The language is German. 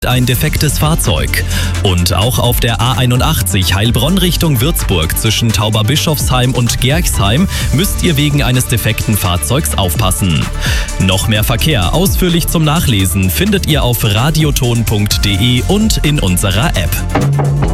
ein defektes Fahrzeug. Und auch auf der A81 Heilbronn Richtung Würzburg zwischen Tauberbischofsheim und Gerxheim müsst ihr wegen eines defekten Fahrzeugs aufpassen. Noch mehr Verkehr ausführlich zum Nachlesen findet ihr auf radioton.de und in unserer App.